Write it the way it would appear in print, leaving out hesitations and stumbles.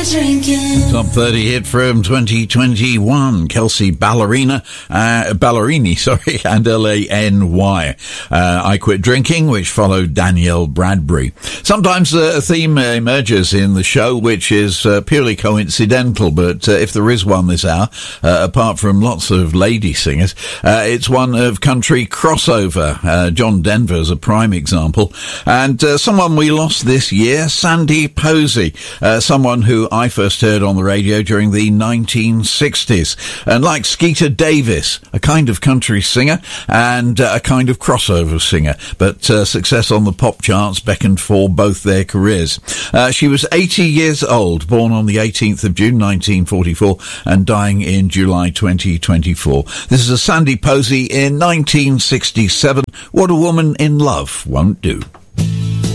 Top 30 hit from 2021, Kelsey Ballerini, and Lany. I Quit Drinking, which followed Danielle Bradbury. Sometimes a theme emerges in the show, which is purely coincidental, but if there is one this hour, apart from lots of lady singers, it's one of country crossover. John Denver is a prime example. And someone we lost this year, Sandy Posey, someone who I first heard on the radio during the 1960s. And like Skeeter Davis, a kind of country singer and a kind of crossover singer, but success on the pop charts beckoned for both their careers. She was 80 years old, born on the 18th of June 1944 and dying in July 2024. This is a Sandy Posey in 1967, What a Woman in Love Won't Do.